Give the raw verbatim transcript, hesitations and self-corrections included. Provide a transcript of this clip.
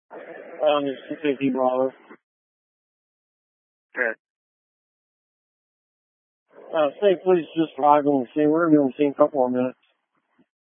Um, it's two fifty Bravo. Okay. Uh, say, please just drive on the scene. We're going to be on the scene a couple more minutes.